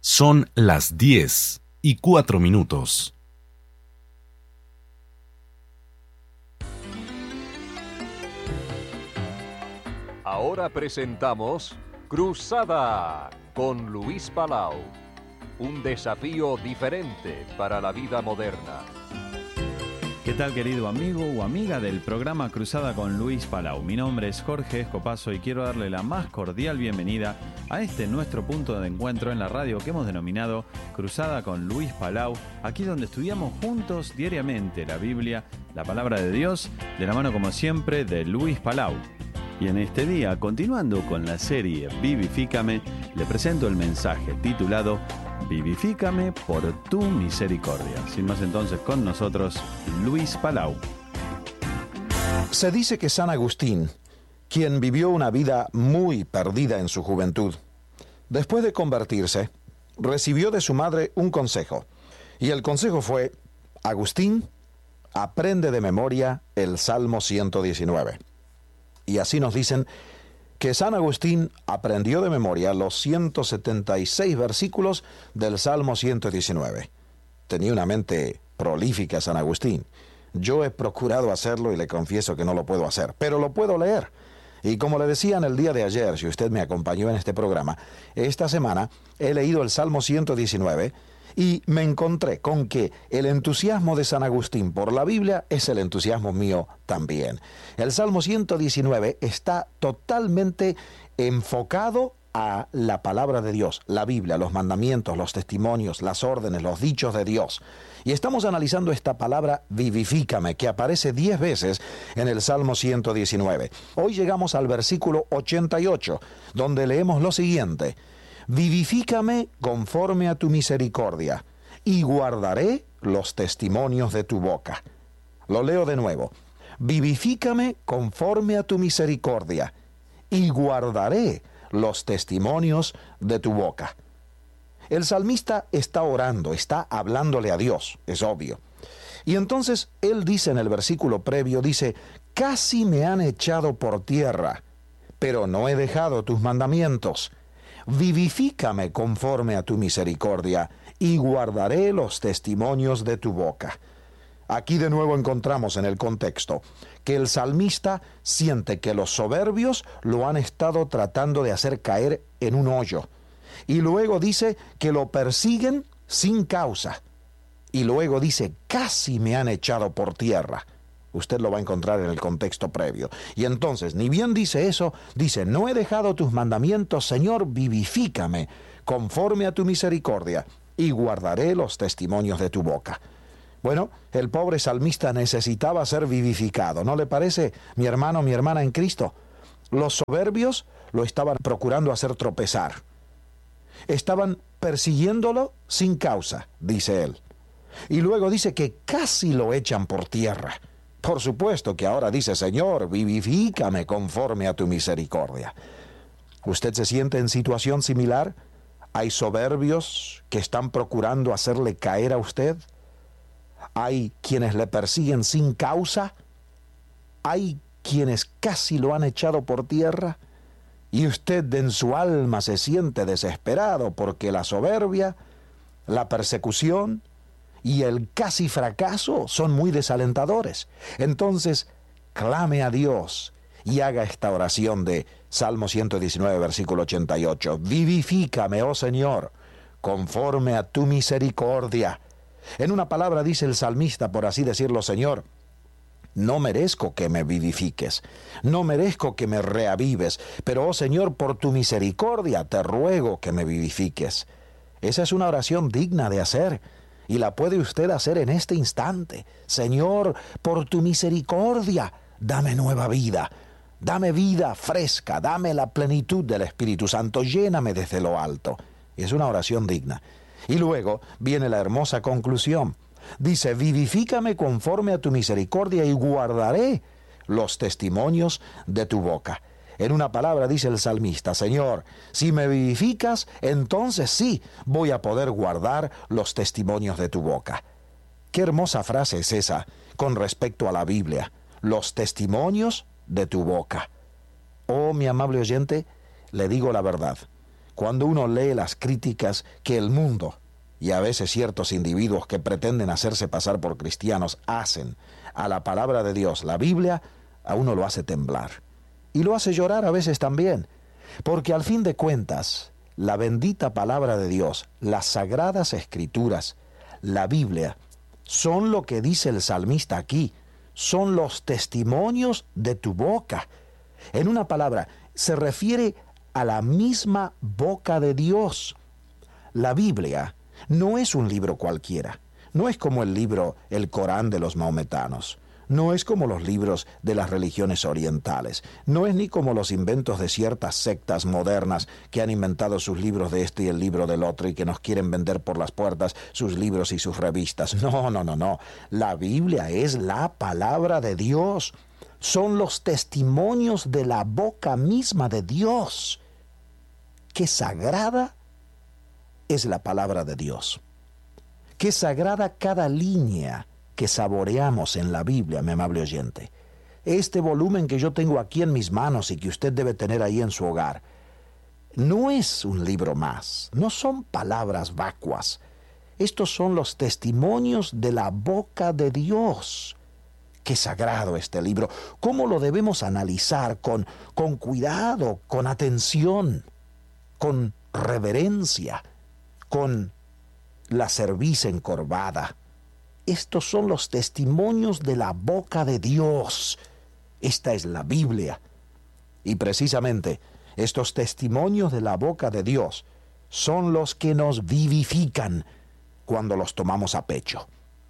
Son las 10:04. Ahora presentamos Cruzada con Luis Palau. Un desafío diferente para la vida moderna. ¿Qué tal, querido amigo o amiga del programa Cruzada con Luis Palau? Mi nombre es Jorge Escopazo y quiero darle la más cordial bienvenida a este nuestro punto de encuentro en la radio que hemos denominado Cruzada con Luis Palau, aquí donde estudiamos juntos diariamente la Biblia, la palabra de Dios, de la mano como siempre de Luis Palau. Y en este día, continuando con la serie Vivifícame, le presento el mensaje titulado Vivifícame por tu misericordia. Sin más entonces, con nosotros, Luis Palau. Se dice que San Agustín, quien vivió una vida muy perdida en su juventud, después de convertirse, recibió de su madre un consejo. Y el consejo fue: Agustín, aprende de memoria el Salmo 119. Y así nos dicen que San Agustín aprendió de memoria los 176 versículos del Salmo 119. Tenía una mente prolífica San Agustín. Yo he procurado hacerlo y le confieso que no lo puedo hacer, pero lo puedo leer. Y como le decía en el día de ayer, si usted me acompañó en este programa, esta semana he leído el Salmo 119 y me encontré con que el entusiasmo de San Agustín por la Biblia es el entusiasmo mío también. El Salmo 119 está totalmente enfocado a la palabra de Dios, la Biblia, los mandamientos, los testimonios, las órdenes, los dichos de Dios. Y estamos analizando esta palabra vivifícame, que aparece 10 veces en el Salmo 119. Hoy llegamos al versículo 88, donde leemos lo siguiente: Vivifícame conforme a tu misericordia, y guardaré los testimonios de tu boca. Lo leo de nuevo. Vivifícame conforme a tu misericordia, y guardaré los testimonios de tu boca. El salmista está orando, está hablándole a Dios, es obvio. Y entonces él dice en el versículo previo, dice: casi me han echado por tierra, pero no he dejado tus mandamientos. Vivifícame conforme a tu misericordia, y guardaré los testimonios de tu boca. Aquí de nuevo encontramos en el contexto que el salmista siente que los soberbios lo han estado tratando de hacer caer en un hoyo. Y luego dice que lo persiguen sin causa. Y luego dice: casi me han echado por tierra. Usted lo va a encontrar en el contexto previo. Y entonces, ni bien dice eso, dice: no he dejado tus mandamientos, Señor, vivifícame conforme a tu misericordia, y guardaré los testimonios de tu boca. Bueno, el pobre salmista necesitaba ser vivificado, ¿no le parece, mi hermano, mi hermana en Cristo? Los soberbios lo estaban procurando hacer tropezar. Estaban persiguiéndolo sin causa, dice él. Y luego dice que casi lo echan por tierra. Por supuesto que ahora dice: Señor, vivifícame conforme a tu misericordia. ¿Usted se siente en situación similar? ¿Hay soberbios que están procurando hacerle caer a usted? ¿Hay quienes le persiguen sin causa? ¿Hay quienes casi lo han echado por tierra? Y usted en su alma se siente desesperado porque la soberbia, la persecución y el casi fracaso son muy desalentadores. Entonces, clame a Dios y haga esta oración de Salmo 119, versículo 88. Vivifícame, oh Señor, conforme a tu misericordia. En una palabra dice el salmista, por así decirlo: Señor, no merezco que me vivifiques, no merezco que me reavives, pero, oh Señor, por tu misericordia te ruego que me vivifiques. Esa es una oración digna de hacer, y la puede usted hacer en este instante. Señor, por tu misericordia, dame nueva vida, dame vida fresca, dame la plenitud del Espíritu Santo, lléname desde lo alto. Es una oración digna. Y luego viene la hermosa conclusión. Dice: vivifícame conforme a tu misericordia, y guardaré los testimonios de tu boca. En una palabra dice el salmista: Señor, si me vivificas, entonces sí voy a poder guardar los testimonios de tu boca. Qué hermosa frase es esa con respecto a la Biblia: los testimonios de tu boca. Oh, mi amable oyente, le digo la verdad. cuando uno lee las críticas que el mundo y a veces ciertos individuos que pretenden hacerse pasar por cristianos hacen a la palabra de Dios, la Biblia, a uno lo hace temblar. Y lo hace llorar a veces también, porque al fin de cuentas, la bendita palabra de Dios, las sagradas escrituras, la Biblia, son lo que dice el salmista aquí, son los testimonios de tu boca. En una palabra, se refiere a la misma boca de Dios. La Biblia no es un libro cualquiera, no es como el libro, el Corán de los maometanos, no es como los libros de las religiones orientales, no es ni como los inventos de ciertas sectas modernas que han inventado sus libros de este y el libro del otro y que nos quieren vender por las puertas sus libros y sus revistas. No. La Biblia es la palabra de Dios. Son los testimonios de la boca misma de Dios. Qué sagrada es la palabra de Dios. Qué sagrada cada línea que saboreamos en la Biblia, mi amable oyente. Este volumen que yo tengo aquí en mis manos y que usted debe tener ahí en su hogar, no es un libro más, no son palabras vacuas. Estos son los testimonios de la boca de Dios. Qué sagrado este libro. ¿Cómo lo debemos analizar con cuidado, con atención, con reverencia, con la cerviz encorvada? Estos son los testimonios de la boca de Dios. Esta es la Biblia. Y precisamente estos testimonios de la boca de Dios son los que nos vivifican cuando los tomamos a pecho.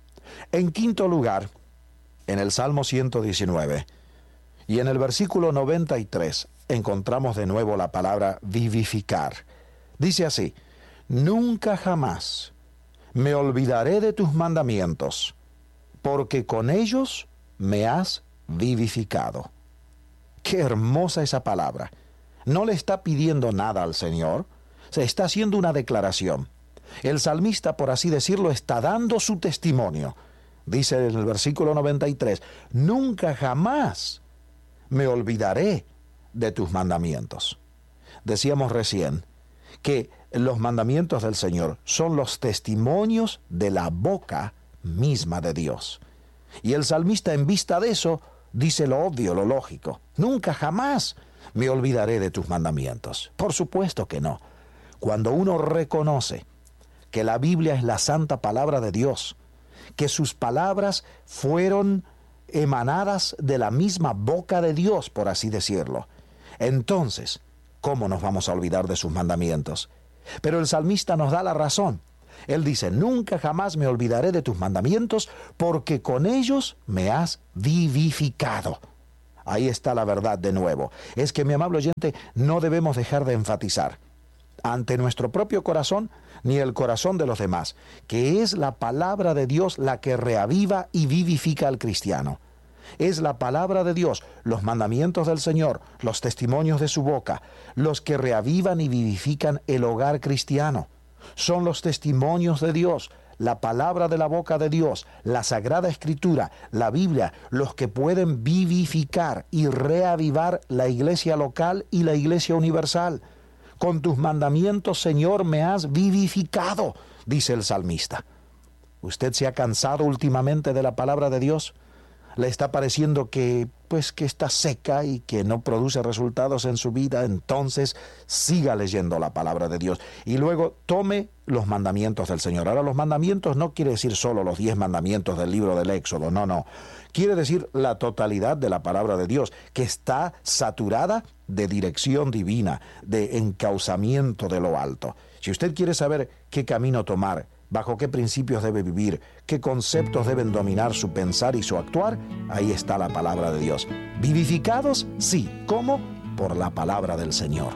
En quinto lugar, en el Salmo 119 y en el versículo 93 encontramos de nuevo la palabra vivificar. Dice así: nunca jamás me olvidaré de tus mandamientos, porque con ellos me has vivificado. Qué hermosa esa palabra. No le está pidiendo nada al Señor, se está haciendo una declaración. El salmista, por así decirlo, está dando su testimonio. Dice en el versículo 93, nunca jamás me olvidaré de tus mandamientos. Decíamos recién que los mandamientos del Señor son los testimonios de la boca misma de Dios. Y el salmista, en vista de eso, dice lo obvio, lo lógico. Nunca jamás me olvidaré de tus mandamientos. Por supuesto que no. Cuando uno reconoce que la Biblia es la santa palabra de Dios, que sus palabras fueron emanadas de la misma boca de Dios, por así decirlo, entonces, ¿cómo nos vamos a olvidar de sus mandamientos? Pero el salmista nos da la razón. Él dice, nunca jamás me olvidaré de tus mandamientos, porque con ellos me has vivificado. Ahí está la verdad de nuevo. Es que, mi amable oyente, no debemos dejar de enfatizar ante nuestro propio corazón ni el corazón de los demás, que es la palabra de Dios la que reaviva y vivifica al cristiano. Es la palabra de Dios, los mandamientos del Señor, los testimonios de su boca, los que reavivan y vivifican el hogar cristiano. Son los testimonios de Dios, la palabra de la boca de Dios, la Sagrada Escritura, la Biblia, los que pueden vivificar y reavivar la iglesia local y la iglesia universal. Con tus mandamientos, Señor, me has vivificado, dice el salmista. ¿Usted se ha cansado últimamente de la palabra de Dios? ¿Le está pareciendo que está seca y que no produce resultados en su vida? Entonces siga leyendo la palabra de Dios y luego tome los mandamientos del Señor. Ahora, los mandamientos no quiere decir solo los 10 mandamientos del libro del Éxodo, no. Quiere decir la totalidad de la palabra de Dios, que está saturada de dirección divina, de encauzamiento de lo alto. Si usted quiere saber qué camino tomar, bajo qué principios debe vivir, qué conceptos deben dominar su pensar y su actuar, ahí está la palabra de Dios. ¿Vivificados? Sí. ¿Cómo? Por la palabra del Señor.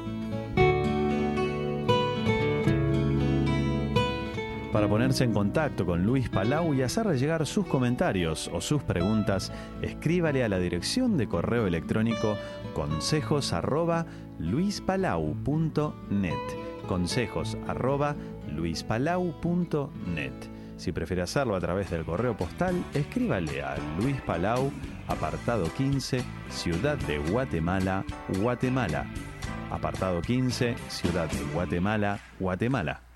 Para ponerse en contacto con Luis Palau y hacerle llegar sus comentarios o sus preguntas, escríbale a la dirección de correo electrónico consejos@luispalau.net. consejos@luispalau.net. Si prefiere hacerlo a través del correo postal, escríbale a Luis Palau, apartado 15, Ciudad de Guatemala, Guatemala. apartado 15, Ciudad de Guatemala, Guatemala.